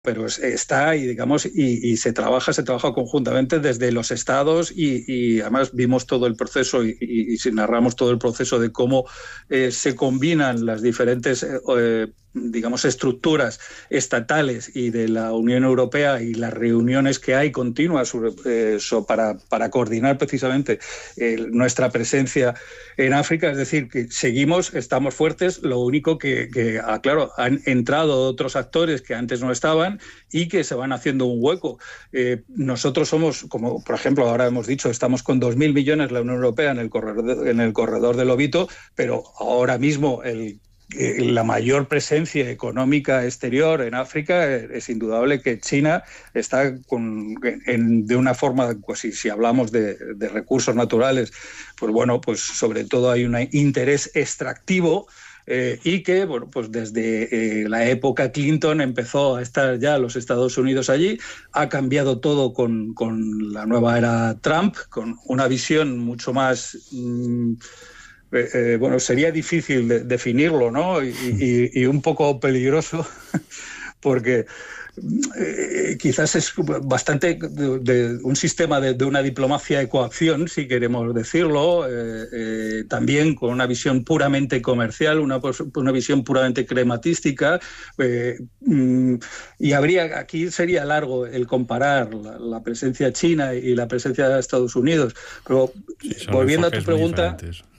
pero está y digamos y se trabaja conjuntamente desde los estados y además vimos todo el proceso y narramos todo el proceso de cómo se combinan las diferentes digamos estructuras estatales y de la Unión Europea y las reuniones que hay continuas para coordinar precisamente nuestra presencia en África. Es decir, que estamos fuertes, lo único que claro, han entrado otros actores que antes no estaban y que se van haciendo un hueco. Nosotros somos, como por ejemplo ahora hemos dicho, estamos con 2.000 millones la Unión Europea en el corredor del Lobito, pero ahora mismo la mayor presencia económica exterior en África es indudable que China está de una forma, pues si hablamos de recursos naturales, pues bueno, pues sobre todo hay un interés extractivo y que, bueno, pues desde la época Clinton empezó a estar ya los Estados Unidos allí, ha cambiado todo con la nueva era Trump, con una visión mucho más... bueno, sería difícil definirlo, ¿no? Y un poco peligroso, porque quizás es bastante un sistema de una diplomacia de coacción, si queremos decirlo, también con una visión puramente comercial, una visión puramente crematística, y aquí sería largo el comparar la presencia china y la presencia de Estados Unidos, pero sí, volviendo a tu pregunta...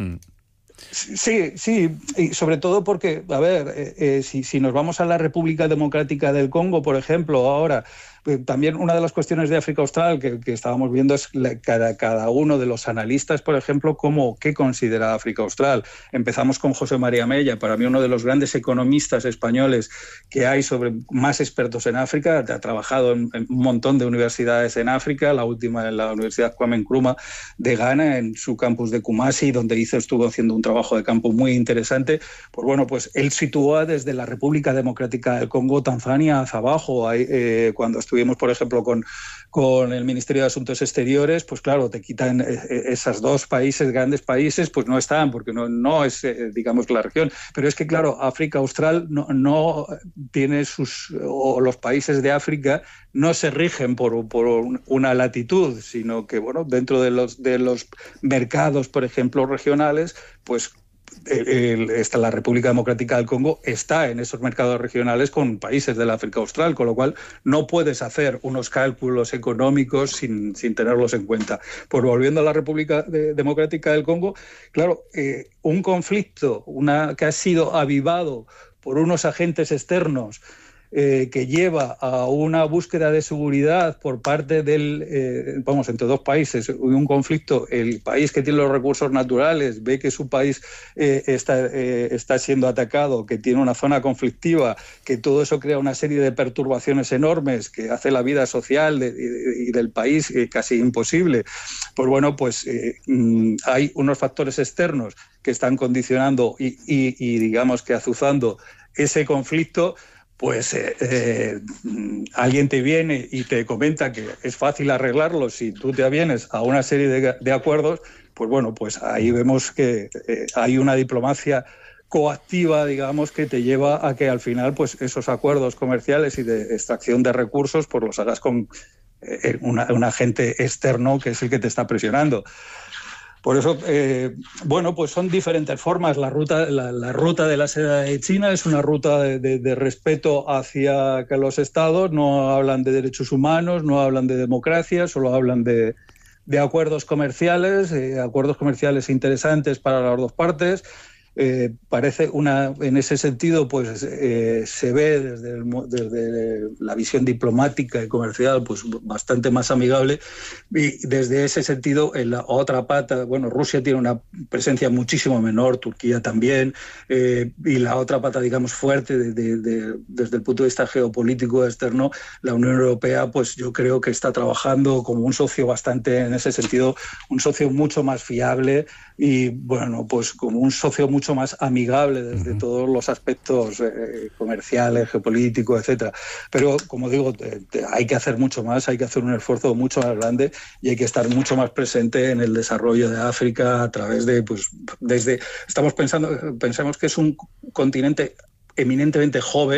Sí, y sobre todo porque, a ver, si nos vamos a la República Democrática del Congo, por ejemplo, ahora, también una de las cuestiones de África Austral que estábamos viendo es cada uno de los analistas, por ejemplo, qué considera África Austral. Empezamos con José María Mella, para mí uno de los grandes economistas españoles que hay más expertos en África, ha trabajado en un montón de universidades en África, la última en la Universidad Kwame Nkrumah de Ghana, en su campus de Kumasi, donde estuvo haciendo un trabajo de campo muy interesante. Pues bueno, pues él sitúa desde la República Democrática del Congo, Tanzania, hacia abajo. Cuando estuvimos, por ejemplo, con el Ministerio de Asuntos Exteriores, pues claro, te quitan esos dos países, grandes países, pues no están, porque no es, digamos, la región. Pero es que, claro, África Austral no tiene o los países de África no se rigen por una latitud, sino que, bueno, dentro de los mercados, por ejemplo, regionales, pues la República Democrática del Congo está en esos mercados regionales con países de la África Austral, con lo cual no puedes hacer unos cálculos económicos sin tenerlos en cuenta. Pues volviendo a la República Democrática del Congo, claro, un conflicto que ha sido avivado por unos agentes externos que lleva a una búsqueda de seguridad por parte entre dos países, un conflicto, el país que tiene los recursos naturales ve que su país está siendo atacado, que tiene una zona conflictiva, que todo eso crea una serie de perturbaciones enormes que hace la vida social y del país casi imposible. Pues bueno, pues hay unos factores externos que están condicionando y digamos que azuzando ese conflicto. Pues alguien te viene y te comenta que es fácil arreglarlo si tú te avienes a una serie de acuerdos, pues bueno, pues ahí vemos que hay una diplomacia coactiva, digamos, que te lleva a que al final pues esos acuerdos comerciales y de extracción de recursos pues los hagas con un agente externo que es el que te está presionando. Por eso, bueno, pues son diferentes formas. La ruta de la seda de China es una ruta de respeto hacia que los estados no hablan de derechos humanos, no hablan de democracia, solo hablan de acuerdos comerciales interesantes para las dos partes. Parece en ese sentido pues se ve desde la visión diplomática y comercial pues bastante más amigable, y desde ese sentido en la otra pata, bueno, Rusia tiene una presencia muchísimo menor, Turquía también, y la otra pata, digamos, fuerte desde el punto de vista geopolítico externo, la Unión Europea, pues yo creo que está trabajando como un socio bastante, en ese sentido, un socio mucho más fiable y, bueno, pues como un socio mucho más amigable desde todos los aspectos comerciales, geopolíticos, etcétera. Pero, como digo, hay que hacer mucho más, hay que hacer un esfuerzo mucho más grande y hay que estar mucho más presente en el desarrollo de África a través de, pues, pensamos que es un continente eminentemente joven,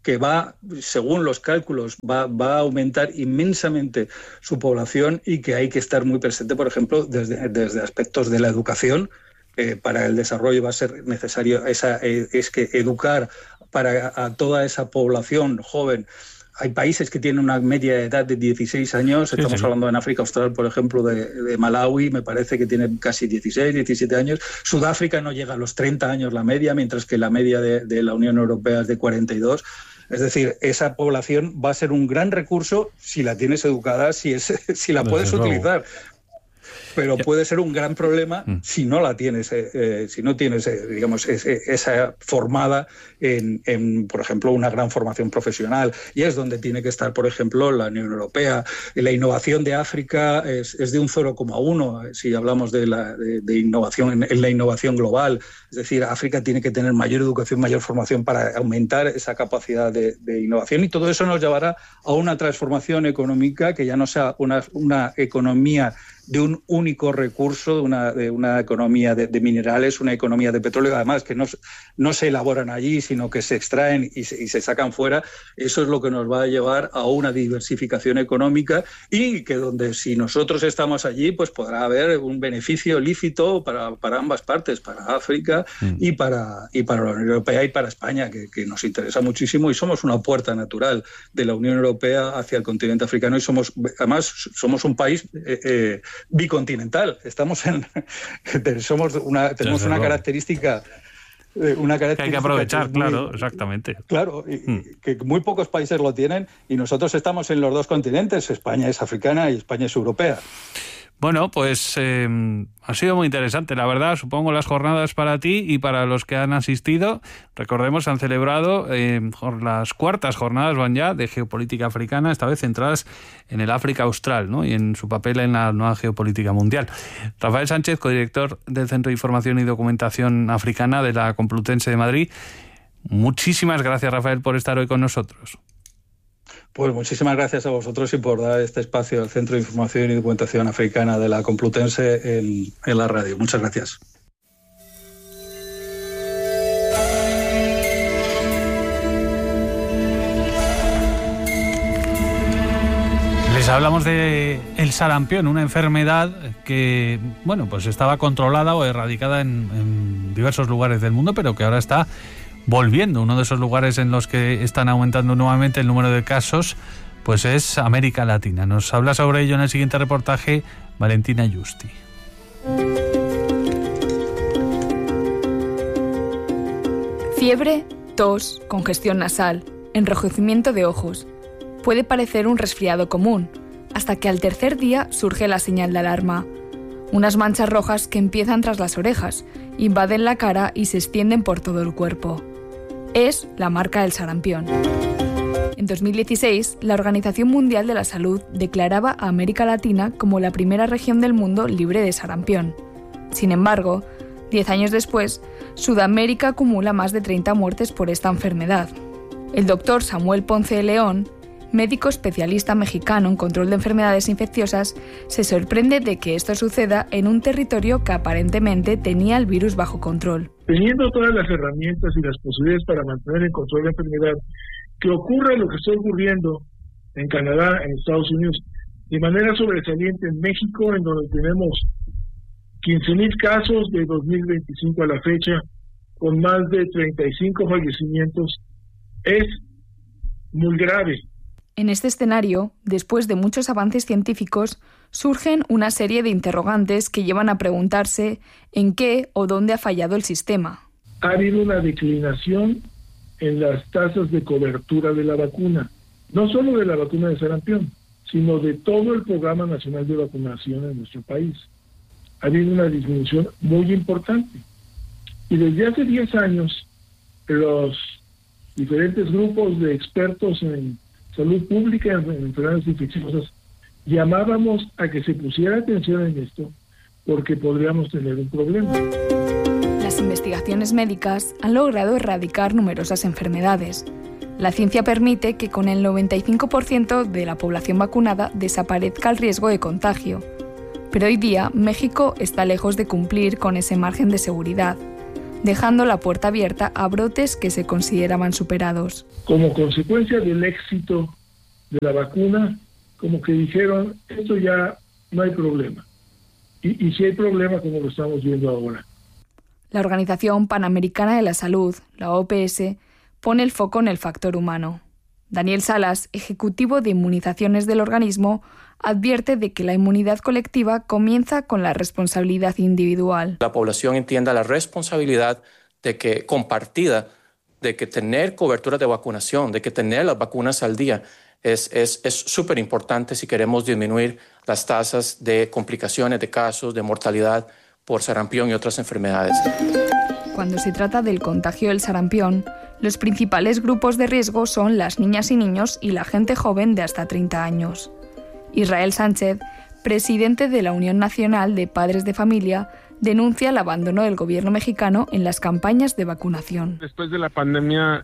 que va, según los cálculos, va a aumentar inmensamente su población y que hay que estar muy presente, por ejemplo, desde aspectos de la educación. Para el desarrollo va a ser necesario es que educar a toda esa población joven. Hay países que tienen una media de edad de 16 años. Estamos hablando en África Austral, por ejemplo, de Malawi, me parece que tiene casi 16, 17 años. Sudáfrica no llega a los 30 años la media, mientras que la media de la Unión Europea es de 42. Es decir, esa población va a ser un gran recurso si la tienes educada, si la puedes utilizar. Pero puede ser un gran problema si no la tienes, si no tienes, digamos, esa formada en, por ejemplo, una gran formación profesional. Y es donde tiene que estar, por ejemplo, la Unión Europea. La innovación de África es de un 0,1 si hablamos de innovación en la innovación global. Es decir, África tiene que tener mayor educación, mayor formación para aumentar esa capacidad de innovación, y todo eso nos llevará a una transformación económica que ya no sea una economía de un único recurso, de una economía de minerales, una economía de petróleo, además que no se elaboran allí, sino que se extraen y se sacan fuera. Eso es lo que nos va a llevar a una diversificación económica, y que donde, si nosotros estamos allí, pues podrá haber un beneficio lícito para ambas partes, para África y para la Unión Europea y para España, que nos interesa muchísimo, y somos una puerta natural de la Unión Europea hacia el continente africano, y somos un país bicontinental. Tenemos una característica. Que hay que aprovechar, claro, exactamente. Claro, que muy pocos países lo tienen, y nosotros estamos en los dos continentes. España es africana y España es europea. Bueno, pues ha sido muy interesante, la verdad. Supongo las jornadas para ti y para los que han asistido. Recordemos, han celebrado las cuartas jornadas, van ya, de geopolítica africana, esta vez centradas en el África Austral, ¿no? Y en su papel en la nueva geopolítica mundial. Rafael Sánchez, codirector del Centro de Información y Documentación Africana de la Complutense de Madrid. Muchísimas gracias, Rafael, por estar hoy con nosotros. Pues muchísimas gracias a vosotros y por dar este espacio al Centro de Información y Documentación Africana de la Complutense en la radio. Muchas gracias. Les hablamos de el sarampión, una enfermedad que, bueno, pues estaba controlada o erradicada en diversos lugares del mundo, pero que ahora está volviendo. Uno de esos lugares en los que están aumentando nuevamente el número de casos, pues es América Latina. Nos habla sobre ello en el siguiente reportaje Valentina Yusti. Fiebre, tos, congestión nasal, enrojecimiento de ojos. Puede parecer un resfriado común, hasta que al tercer día surge la señal de alarma. Unas manchas rojas que empiezan tras las orejas, invaden la cara y se extienden por todo el cuerpo. Es la marca del sarampión. En 2016, la Organización Mundial de la Salud declaraba a América Latina como la primera región del mundo libre de sarampión. Sin embargo, 10 años después, Sudamérica acumula más de 30 muertes por esta enfermedad. El doctor Samuel Ponce de León, médico especialista mexicano en control de enfermedades infecciosas, se sorprende de que esto suceda en un territorio que aparentemente tenía el virus bajo control. Teniendo todas las herramientas y las posibilidades para mantener en control la enfermedad, que ocurra lo que está ocurriendo en Canadá, en Estados Unidos, de manera sobresaliente en México, en donde tenemos 15,000 casos de 2025 a la fecha, con más de 35 fallecimientos, es muy grave. En este escenario, después de muchos avances científicos, surgen una serie de interrogantes que llevan a preguntarse en qué o dónde ha fallado el sistema. Ha habido una declinación en las tasas de cobertura de la vacuna, no solo de la vacuna de sarampión, sino de todo el Programa Nacional de Vacunación en nuestro país. Ha habido una disminución muy importante. Y desde hace 10 años, los diferentes grupos de expertos en salud pública, en enfermedades infecciosas, llamábamos a que se pusiera atención en esto, porque podríamos tener un problema. Las investigaciones médicas han logrado erradicar numerosas enfermedades. La ciencia permite que con el 95% de la población vacunada desaparezca el riesgo de contagio. Pero hoy día México está lejos de cumplir con ese margen de seguridad. dejando la puerta abierta a brotes que se consideraban superados. Como consecuencia del éxito de la vacuna, como que dijeron, esto ya no hay problema. Y si hay problema, como lo estamos viendo ahora. La Organización Panamericana de la Salud, la OPS, pone el foco en el factor humano. Daniel Salas, ejecutivo de inmunizaciones del organismo, advierte de que la inmunidad colectiva comienza con la responsabilidad individual. La población entienda la responsabilidad de que compartida, de que tener cobertura de vacunación, de que tener las vacunas al día es súper importante si queremos disminuir las tasas de complicaciones, de casos, de mortalidad por sarampión y otras enfermedades. Cuando se trata del contagio del sarampión, los principales grupos de riesgo son las niñas y niños y la gente joven de hasta 30 años. Israel Sánchez, presidente de la Unión Nacional de Padres de Familia, denuncia el abandono del gobierno mexicano en las campañas de vacunación. Después de la pandemia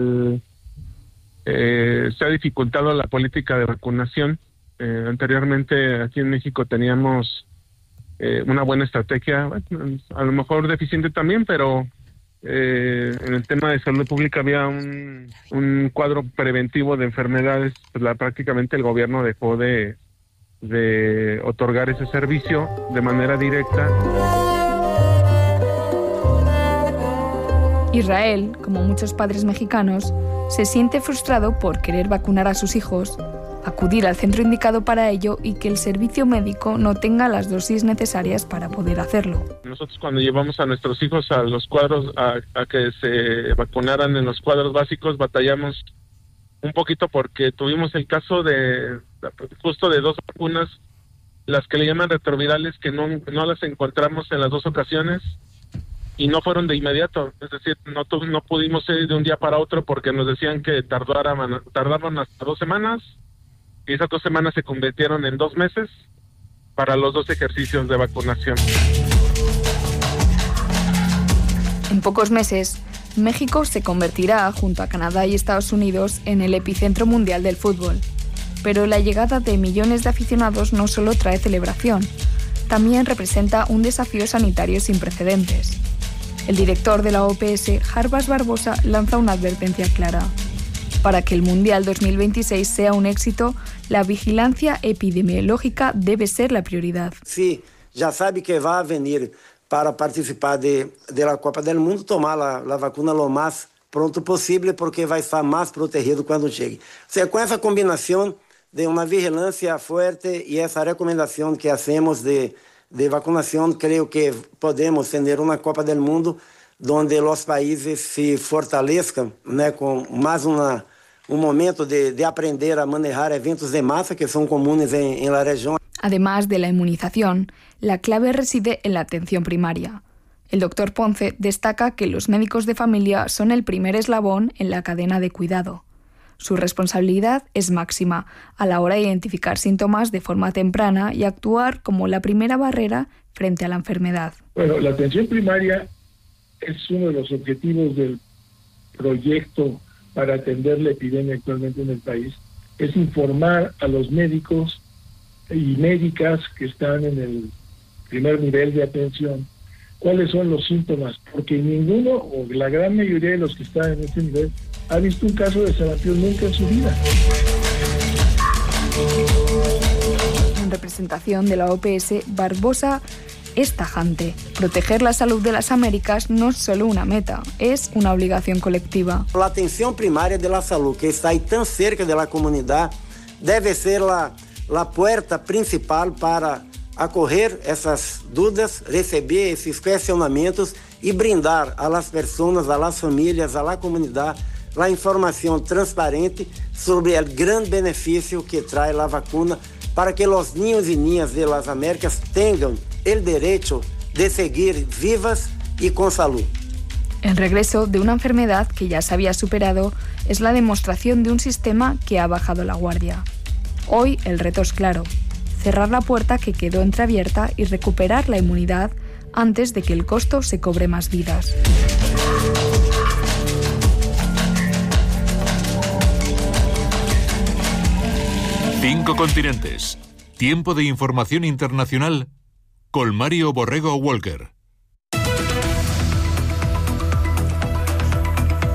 se ha dificultado la política de vacunación. Anteriormente aquí en México teníamos una buena estrategia, a lo mejor deficiente también, pero en el tema de salud pública había un cuadro preventivo de enfermedades. Pues prácticamente el gobierno dejó de otorgar ese servicio de manera directa. Israel, como muchos padres mexicanos, se siente frustrado por querer vacunar a sus hijos, acudir al centro indicado para ello y que el servicio médico no tenga las dosis necesarias para poder hacerlo. Nosotros cuando llevamos a nuestros hijos a los cuadros, a que se vacunaran en los cuadros básicos, batallamos un poquito porque tuvimos el caso de justo de 2 vacunas, las que le llaman retrovirales, que no las encontramos en las 2 ocasiones y no fueron de inmediato, es decir, no pudimos ir de un día para otro porque nos decían que tardaban hasta 2 semanas y esas 2 semanas se convirtieron en 2 meses para los 2 ejercicios de vacunación. En pocos meses, México se convertirá, junto a Canadá y Estados Unidos, en el epicentro mundial del fútbol. Pero la llegada de millones de aficionados no solo trae celebración, también representa un desafío sanitario sin precedentes. El director de la OPS, Jarbas Barbosa, lanza una advertencia clara. Para que el Mundial 2026 sea un éxito, la vigilancia epidemiológica debe ser la prioridad. Sí, ya sabe que va a venir para participar de la Copa del Mundo, tomar la vacuna lo más pronto posible porque va a estar más protegido cuando llegue. O sea, con esa combinación de una vigilancia fuerte y esa recomendación que hacemos de vacunación, creo que podemos tener una Copa del Mundo donde los países se fortalezcan, con más un momento de aprender a manejar eventos de masa que son comunes en la región. Además de la inmunización, la clave reside en la atención primaria. El doctor Ponce destaca que los médicos de familia son el primer eslabón en la cadena de cuidado. Su responsabilidad es máxima a la hora de identificar síntomas de forma temprana y actuar como la primera barrera frente a la enfermedad. Bueno, la atención primaria es uno de los objetivos del proyecto para atender la epidemia actualmente en el país. Es informar a los médicos y médicas que están en el primer nivel de atención cuáles son los síntomas, porque ninguno o la gran mayoría de los que están en este nivel ha visto un caso de sarampión nunca en su vida. En representación de la OPS, Barbosa es tajante. Proteger la salud de las Américas no es solo una meta, es una obligación colectiva. La atención primaria de la salud, que está ahí tan cerca de la comunidad, debe ser la puerta principal para acolher essas dúvidas, receber esses questionamentos e brindar a las personas, a las famílias, a la comunidad la información transparente sobre el gran beneficio que trae la vacuna para que los niños y niñas de las Américas tengan el derecho de seguir vivas y con salud. El regreso de una enfermedad que ya se había superado es la demostración de un sistema que ha bajado la guardia. Hoy el reto es claro: cerrar la puerta que quedó entreabierta y recuperar la inmunidad antes de que el costo se cobre más vidas. Cinco continentes. Tiempo de información internacional con Mario Borrego Walker.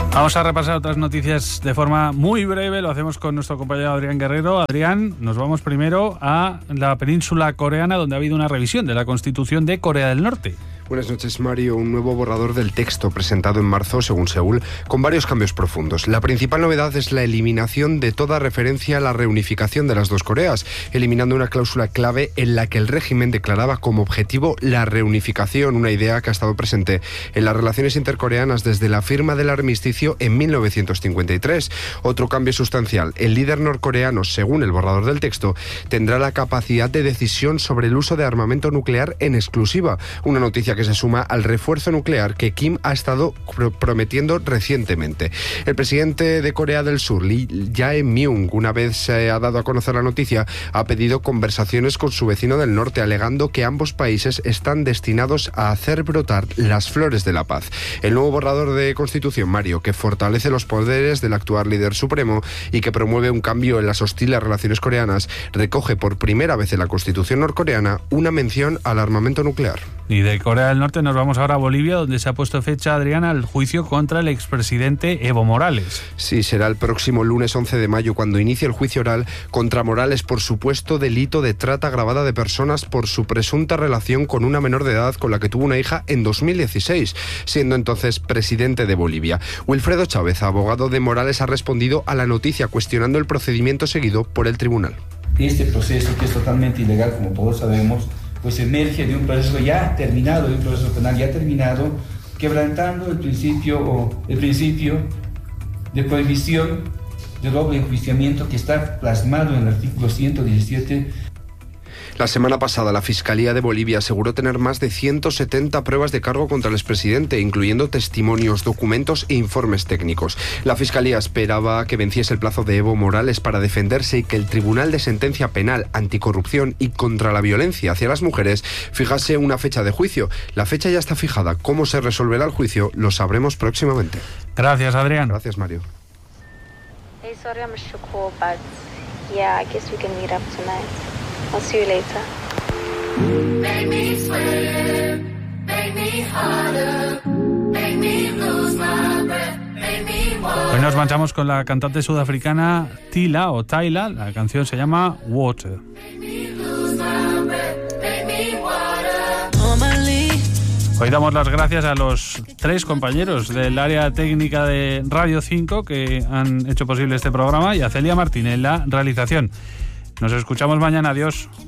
Vamos a repasar otras noticias de forma muy breve. Lo hacemos con nuestro compañero Adrián Guerrero. Adrián, nos vamos primero a la península coreana, donde ha habido una revisión de la Constitución de Corea del Norte. Buenas noches, Mario. Un nuevo borrador del texto presentado en marzo, según Seúl, con varios cambios profundos. La principal novedad es la eliminación de toda referencia a la reunificación de las dos Coreas, eliminando una cláusula clave en la que el régimen declaraba como objetivo la reunificación, una idea que ha estado presente en las relaciones intercoreanas desde la firma del armisticio en 1953. Otro cambio sustancial: el líder norcoreano, según el borrador del texto, tendrá la capacidad de decisión sobre el uso de armamento nuclear en exclusiva, una noticia que se suma al refuerzo nuclear que Kim ha estado prometiendo recientemente. El presidente de Corea del Sur, Lee Jae-myung, una vez se ha dado a conocer la noticia, ha pedido conversaciones con su vecino del norte, alegando que ambos países están destinados a hacer brotar las flores de la paz. El nuevo borrador de Constitución, Mario, que fortalece los poderes del actual líder supremo y que promueve un cambio en las hostiles relaciones coreanas, recoge por primera vez en la Constitución norcoreana una mención al armamento nuclear. Y de Corea del Norte nos vamos ahora a Bolivia, donde se ha puesto fecha, Adrián, al juicio contra el expresidente Evo Morales. Sí, será el próximo lunes 11 de mayo cuando inicie el juicio oral contra Morales por supuesto delito de trata agravada de personas por su presunta relación con una menor de edad con la que tuvo una hija en 2016, siendo entonces presidente de Bolivia. Wilfredo Chávez, abogado de Morales, ha respondido a la noticia cuestionando el procedimiento seguido por el tribunal. Este proceso, que es totalmente ilegal, como todos sabemos, pues emerge de un proceso ya terminado, de un proceso penal ya terminado, quebrantando el principio de prohibición de doble enjuiciamiento que está plasmado en el artículo 117. La semana pasada, la Fiscalía de Bolivia aseguró tener más de 170 pruebas de cargo contra el expresidente, incluyendo testimonios, documentos e informes técnicos. La Fiscalía esperaba que venciese el plazo de Evo Morales para defenderse y que el Tribunal de Sentencia Penal, Anticorrupción y contra la Violencia hacia las Mujeres fijase una fecha de juicio. La fecha ya está fijada. ¿Cómo se resolverá el juicio? Lo sabremos próximamente. Gracias, Adrián. Gracias, Mario. Hey, sorry, I'm Mr. Cool, but yeah, I guess we can meet up tonight. I'll see you later. Make me sweat, make me harder, make me lose my breath, make me water. Hoy nos marchamos con la cantante sudafricana Tila o Tyla. La canción se llama Water. Hoy damos las gracias a los 3 compañeros del área técnica de Radio 5 que han hecho posible este programa y a Celia Martín en la realización. Nos escuchamos mañana. Adiós.